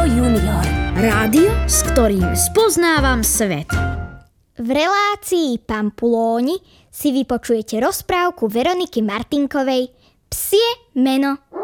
Rádio Junior. Rádio, s ktorým spoznávam svet. V relácii Pampulóni si vypočujete rozprávku Veroniky Martinkovej Psie meno.